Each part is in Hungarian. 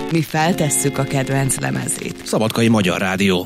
mi feltesszük a kedvenc lemezét. Szabadkai Magyar Rádió.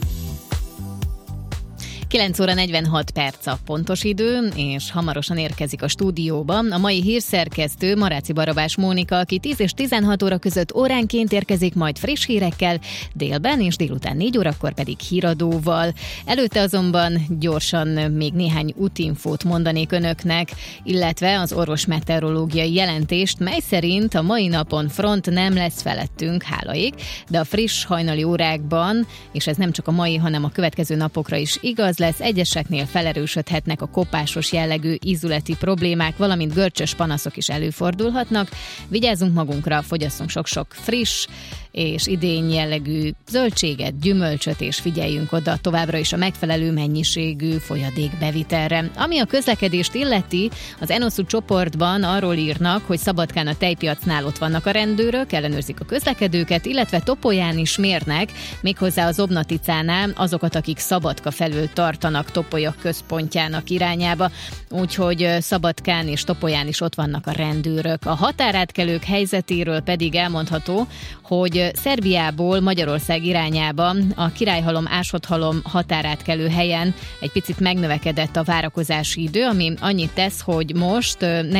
9 óra 46 perc a pontos idő, és hamarosan érkezik a stúdióba a mai hírszerkesztő Maráci Barabás Mónika, aki 10 és 16 óra között óránként érkezik majd friss hírekkel, délben és délután 4 órakor pedig híradóval. Előtte azonban gyorsan még néhány útinfót mondanék önöknek, illetve az orvosmeteorológiai jelentést, mely szerint a mai napon front nem lesz felettünk, hála ég, de a friss hajnali órákban, és ez nem csak a mai, hanem a következő napokra is igaz lesz, egyeseknél felerősödhetnek a kopásos jellegű ízületi problémák, valamint görcsös panaszok is előfordulhatnak. Vigyázzunk magunkra, fogyasszunk sok-sok friss és idény jellegű zöldséget, gyümölcsöt, és figyeljünk oda továbbra is a megfelelő mennyiségű folyadékbevitelre. Ami a közlekedést illeti, az Enosu csoportban arról írnak, hogy Szabadkán a tejpiacnál ott vannak a rendőrök, ellenőrzik a közlekedőket, illetve Topolyán is mérnek, méghozzá az Obnaticánál azokat, akik Szabadka felől tartanak Topolya központjának irányába, úgyhogy Szabadkán és Topolyán is ott vannak a rendőrök. A határátkelők helyzetéről pedig elmondható, hogy Szerbiából Magyarország irányába a Királyhalom-Ásodhalom határátkelő helyen egy picit megnövekedett a várakozási idő, ami annyit tesz, hogy most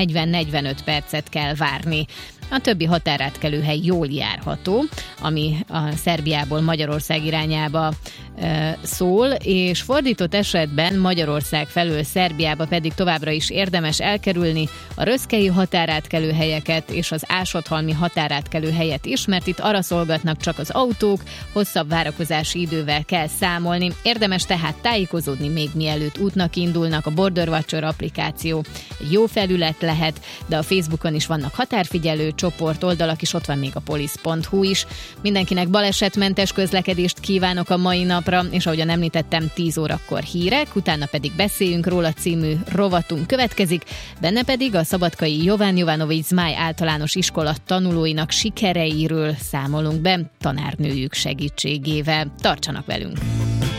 40-45 percet kell várni. A többi határátkelőhely jól járható, ami a Szerbiából Magyarország irányába szól, és fordított esetben Magyarország felől Szerbiába pedig továbbra is érdemes elkerülni a röszkei határátkelőhelyeket és az ásodhalmi határátkelőhelyet is, mert itt arra szolgatnak csak az autók, hosszabb várakozási idővel kell számolni. Érdemes tehát tájékozódni még mielőtt útnak indulnak. A Border Watcher applikáció egy jó felület lehet, de a Facebookon is vannak határfigyelő csoport oldalak, és ott van még a polisz.hu is. Mindenkinek balesetmentes közlekedést kívánok a mai napra, és ahogyan említettem, 10 órakor hírek, utána pedig Beszéljünk róla című rovatunk következik, benne pedig a szabadkai Jován Jovanovics Zmáj általános iskola tanulóinak sikereiről számolunk be tanárnőjük segítségével. Tartsanak velünk!